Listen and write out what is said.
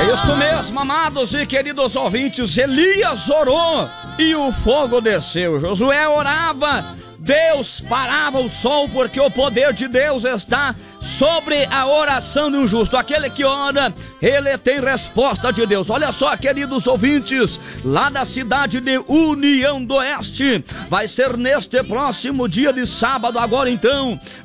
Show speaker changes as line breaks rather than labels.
É isso mesmo, amados e queridos ouvintes. Elias orou e o fogo desceu. Josué orava, Deus parava o sol, porque o poder de Deus está sobre a oração do justo. Aquele que ora, ele tem resposta de Deus. Olha só, queridos ouvintes, lá da cidade de União do Oeste, vai ser neste próximo dia de sábado, agora então,